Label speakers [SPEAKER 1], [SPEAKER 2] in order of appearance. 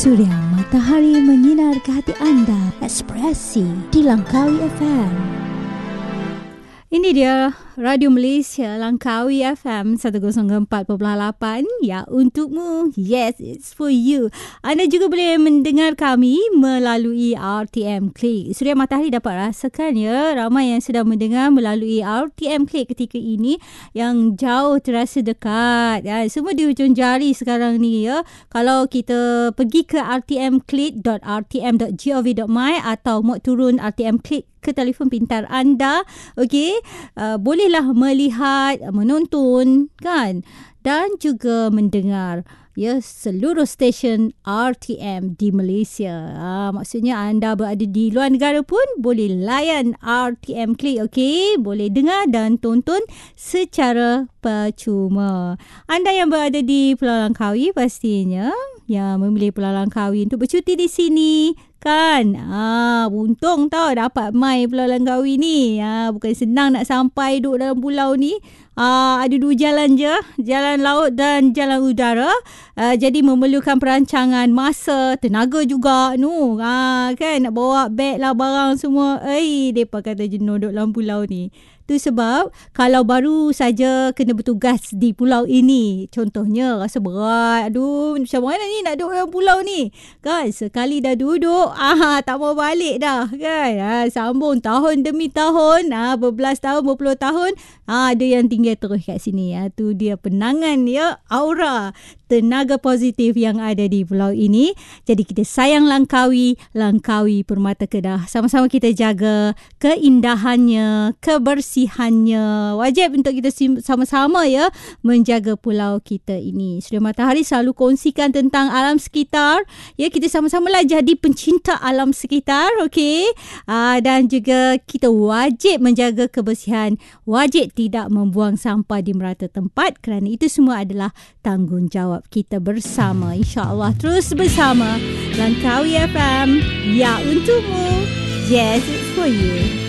[SPEAKER 1] Surya matahari menyinar ke hati anda. Ekspresi di Langkawi FM. Ini dia Radio Malaysia Langkawi FM 104.8. Ya, untukmu. Yes, it's for you. Anda juga boleh mendengar kami melalui RTM Click. Surya matahari dapat rasakan ya, ramai yang sedang mendengar melalui RTM Click ketika ini, yang jauh terasa dekat. Ya, semua di hujung jari sekarang ni ya. Kalau kita pergi ke rtmclick.rtm.gov.my atau mau turun RTM Click ke telefon pintar anda, okey, bolehlah melihat, menonton kan, dan juga mendengar ya seluruh stesen RTM di Malaysia. Maksudnya anda berada di luar negara pun boleh layan RTM Click, okey, boleh dengar dan tonton secara percuma. Anda yang berada di Pulau Langkawi pastinya yang memilih Pulau Langkawi untuk bercuti di sini kan. Untung tau dapat mai Pulau Langkawi ni. Bukan senang nak sampai duduk dalam pulau ni. Ada dua jalan je, jalan laut dan jalan udara. Jadi memerlukan perancangan masa, tenaga juga kan, nak bawa beg lah barang semua. Depa kata jenuh duduk dalam pulau ni. Tu sebab kalau baru saja kena bertugas di pulau ini, contohnya rasa berat, aduh macam mana ni nak duduk dalam pulau ni kan, sekali dah duduk tak mau balik dah kan. Sambung tahun demi tahun, berbelas tahun, berpuluh tahun, ada yang tinggal terus kat sini. Tu dia penangan ya, aura tenaga positif yang ada di pulau ini. Jadi kita sayang Langkawi, Langkawi Permata Kedah. Sama-sama kita jaga keindahannya, kebersihannya. Wajib untuk kita sama-sama ya menjaga pulau kita ini. Surya Matahari selalu kongsikan tentang alam sekitar. Ya, kita sama-samalah jadi pencinta alam sekitar, okey. Dan juga kita wajib menjaga kebersihan, wajib tidak membuang sampah di merata tempat, kerana itu semua adalah tanggungjawab kita bersama. InsyaAllah terus bersama Langkawi FM. Ya, untukmu. Yes, it's for you.